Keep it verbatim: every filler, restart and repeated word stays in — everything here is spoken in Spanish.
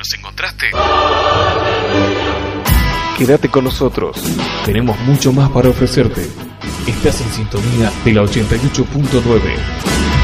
nos encontraste. Quédate con nosotros. Tenemos mucho más para ofrecerte. Estás en sintonía de la ochenta y ocho punto nueve.